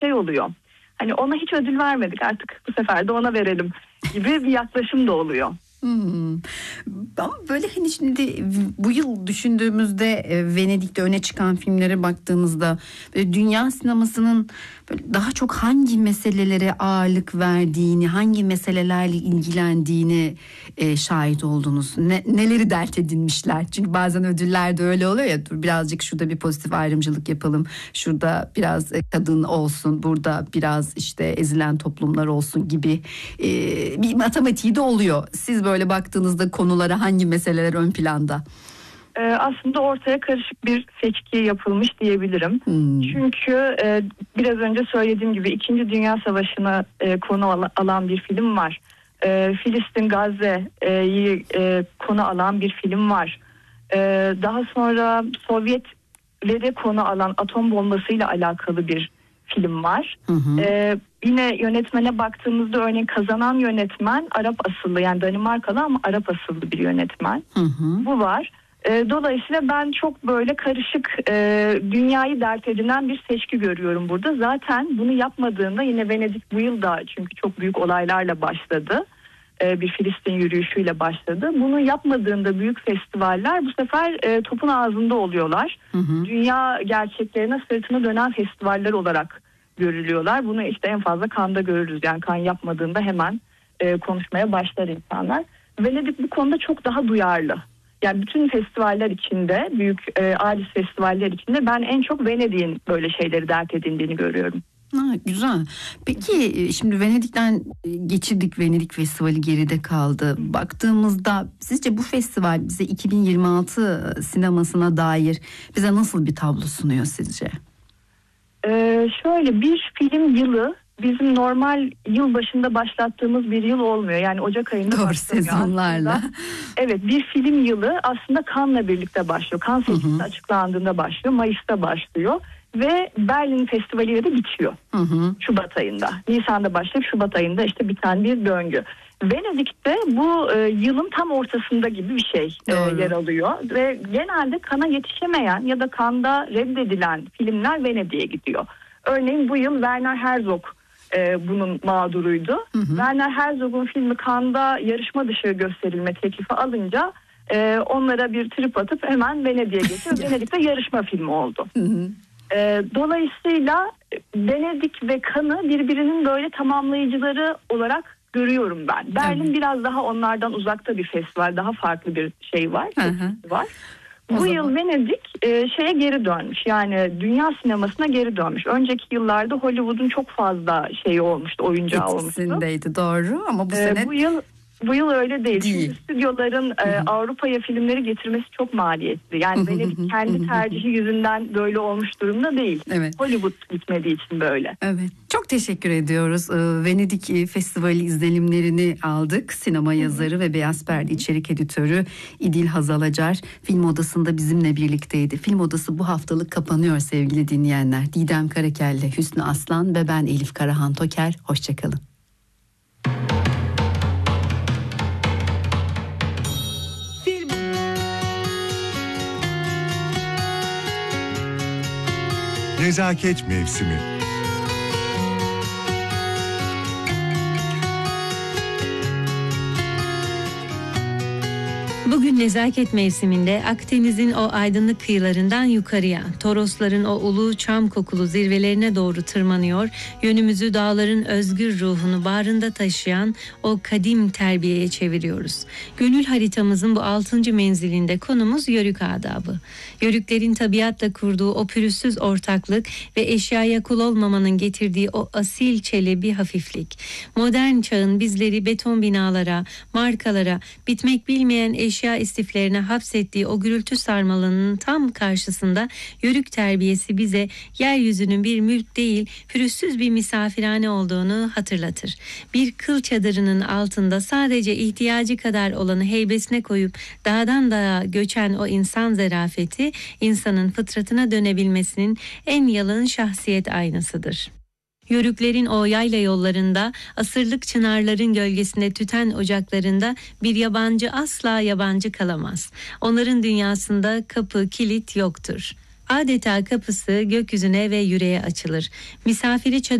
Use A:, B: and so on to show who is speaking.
A: şey oluyor. Hani ona hiç ödül vermedik, artık bu sefer de ona verelim gibi bir yaklaşım da oluyor.
B: Ama böyle hani şimdi bu yıl düşündüğümüzde Venedik'te öne çıkan filmlere baktığımızda dünya sinemasının böyle daha çok hangi meselelere ağırlık verdiğini, hangi meselelerle ilgilendiğini şahit oldunuz? Neleri dert edinmişler? Çünkü bazen ödüllerde öyle oluyor ya, dur birazcık şurada bir pozitif ayrımcılık yapalım, şurada biraz kadın olsun, burada biraz işte ezilen toplumlar olsun gibi bir matematiği de oluyor. Siz böyle baktığınızda konulara hangi meseleler ön planda?
A: Aslında ortaya karışık bir seçki yapılmış diyebilirim. Çünkü biraz önce söylediğim gibi 2. Dünya Savaşı'na konu alan bir film var. Filistin, Gazze'yi konu alan bir film var. Daha sonra Sovyetleri konu alan atom bombasıyla alakalı bir film var. Yine yönetmene baktığımızda örneğin kazanan yönetmen Arap asıllı, yani Danimarkalı ama Arap asıllı bir yönetmen. Bu var. Dolayısıyla ben çok böyle karışık, dünyayı dert edinen bir seçki görüyorum burada. Zaten bunu yapmadığında yine Venedik bu yıl da, çünkü çok büyük olaylarla başladı. Bir Filistin yürüyüşüyle başladı. Bunu yapmadığında büyük festivaller bu sefer topun ağzında oluyorlar. Dünya gerçeklerine sırtını dönen festivaller olarak görülüyorlar. Bunu işte en fazla Cannes'da görürüz. Yani Cannes yapmadığında hemen konuşmaya başlar insanlar. Venedik bu konuda çok daha duyarlı. Yani bütün festivaller içinde, büyük ALİS festivaller içinde ben en çok Venedik'in böyle şeyleri dert edindiğini görüyorum.
B: Güzel. Peki şimdi Venedik'ten geçirdik. Venedik Festivali geride kaldı. Baktığımızda sizce bu festival bize 2026 sinemasına dair bize nasıl bir tablo sunuyor sizce?
A: Şöyle, bir film yılı bizim normal yıl başında başlattığımız bir yıl olmuyor. Yani Ocak ayında
B: doğru,
A: başlıyor
B: sezonlarla.
A: aslında. Evet, bir film yılı aslında Cannes'la birlikte başlıyor. Cannes seçkisi açıklandığında başlıyor. Mayıs'ta başlıyor. Ve Berlin Festivali ile de bitiyor. Şubat ayında. Nisan'da başlayıp Şubat ayında işte biten bir döngü. Venedik'te bu yılın tam ortasında gibi bir şey yer alıyor. Ve genelde Cannes'a yetişemeyen ya da Cannes'da reddedilen filmler Venedik'e gidiyor. Örneğin bu yıl Werner Herzog bunun mağduruydu. Werner Herzog'un filmi Cannes'da yarışma dışı gösterilme teklifi alınca onlara bir trip atıp hemen Venedik'e geçiyor. Venedik'te yarışma filmi oldu. Dolayısıyla Venedik ve Cannes'ı birbirinin böyle tamamlayıcıları olarak görüyorum ben. Berlin biraz daha onlardan uzakta bir festival, daha farklı bir şey var. Bu yıl Venedik şeye geri dönmüş, yani dünya sinemasına geri dönmüş. Önceki yıllarda Hollywood'un çok fazla şeyi olmuştu, oyuncağı olmuştu.
B: Etkisindeydi, doğru, ama bu sene...
A: Bu yıl öyle değil. Çünkü stüdyoların Avrupa'ya filmleri getirmesi çok maliyetli. Yani Venedik kendi tercihi yüzünden böyle olmuş durumda değil.
B: Evet.
A: Hollywood gitmediği için böyle.
B: Evet. Çok teşekkür ediyoruz. Venedik Festivali izlenimlerini aldık. Sinema yazarı ve Beyaz Perde içerik editörü İdil Hazalacar Film Odası'nda bizimle birlikteydi. Film Odası bu haftalık kapanıyor sevgili dinleyenler. Didem Karakelle, Hüsnü Aslan ve ben Elif Karahan Toker. Hoşçakalın.
C: Nezaket mevsimi.
D: Bugün nezaket mevsiminde Akdeniz'in o aydınlık kıyılarından yukarıya, Torosların o ulu çam kokulu zirvelerine doğru tırmanıyor, yönümüzü dağların özgür ruhunu bağrında taşıyan o kadim terbiyeye çeviriyoruz. Gönül haritamızın bu 6. menzilinde konumuz yörük adabı. Yörüklerin tabiatla kurduğu o pürüzsüz ortaklık ve eşyaya kul olmamanın getirdiği o asil çelebi hafiflik. Modern çağın bizleri beton binalara, markalara, bitmek bilmeyen eşya istiflerine hapsettiği o gürültü sarmalının tam karşısında yörük terbiyesi bize yeryüzünün bir mülk değil, pürüzsüz bir misafirhane olduğunu hatırlatır. Bir kıl çadırının altında sadece ihtiyacı kadar olanı heybesine koyup dağdan dağa göçen o insan zarafeti, insanın fıtratına dönebilmesinin en yalın şahsiyet aynasıdır. Yörüklerin o yayla yollarında, asırlık çınarların gölgesinde tüten ocaklarında bir yabancı asla yabancı kalamaz. Onların dünyasında kapı, kilit yoktur. Adeta kapısı gökyüzüne ve yüreğe açılır. Misafiri